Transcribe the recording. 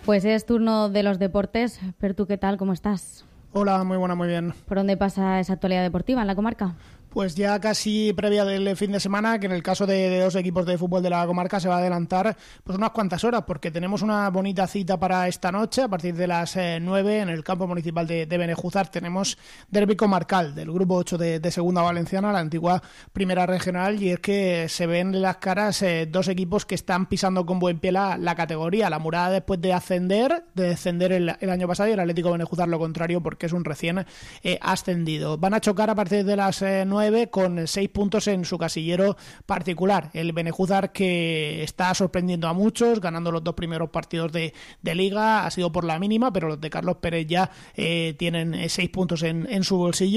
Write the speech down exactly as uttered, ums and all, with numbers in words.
Pues es turno de los deportes. Pertu, ¿qué tal? ¿Cómo estás? Hola, muy buena, muy bien. ¿Por dónde pasa esa actualidad deportiva en la comarca? Pues ya casi previa del fin de semana, que en el caso de, de dos equipos de fútbol de la comarca se va a adelantar pues unas cuantas horas, porque tenemos una bonita cita para esta noche, a partir de las eh, nueve, en el campo municipal de, de Benejúzar. Tenemos derbi comarcal del grupo ocho de, de Segunda Valenciana, la antigua Primera Regional, y es que se ven en las caras eh, dos equipos que están pisando con buen pie la, la categoría. La Murada, después de ascender, de descender el, el año pasado, y el Atlético Benejúzar lo contrario, porque es un recién eh, ascendido. Van a chocar a partir de las eh, nueve, con seis puntos en su casillero particular. El Benejúzar, que está sorprendiendo a muchos, ganando los dos primeros partidos de, de Liga, ha sido por la mínima, pero los de Carlos Pérez ya eh, tienen seis puntos en, en su bolsillo.